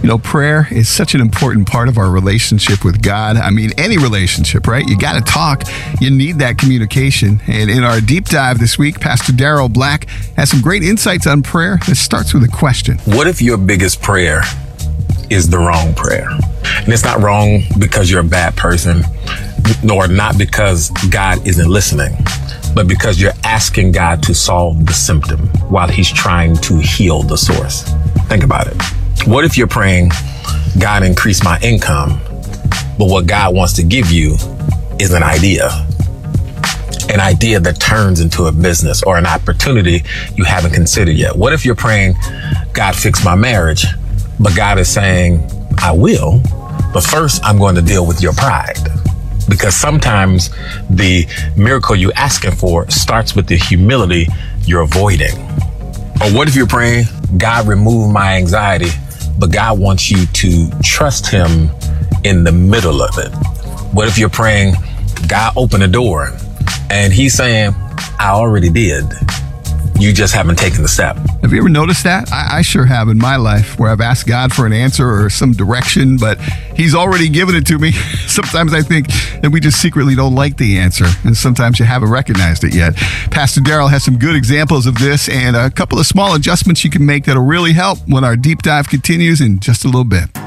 You know, prayer is such an important part of our relationship with God. I mean, any relationship, right? You got to talk. You need that communication. And in our deep dive this week, Pastor Darrell Black has some great insights on prayer that starts with a question. What if your biggest prayer is the wrong prayer? And it's not wrong because you're a bad person, nor not because God isn't listening, but because you're asking God to solve the symptom while he's trying to heal the source. Think about it. What if you're praying, God, increase my income, but what God wants to give you is an idea that turns into a business or an opportunity you haven't considered yet? What if you're praying, God, fix my marriage, but God is saying, I will, but first I'm going to deal with your pride? Because sometimes the miracle you're asking for starts with the humility you're avoiding. Or what if you're praying, God, remove my anxiety, but God wants you to trust him in the middle of it? What if you're praying, God, open the door, and he's saying, I already did. You just haven't taken the step. Have you ever noticed that? I sure have in my life, where I've asked God for an answer or some direction, but he's already given it to me. Sometimes I think that we just secretly don't like the answer, and sometimes you haven't recognized it yet. Pastor Darrell has some good examples of this and a couple of small adjustments you can make that'll really help when our deep dive continues in just a little bit.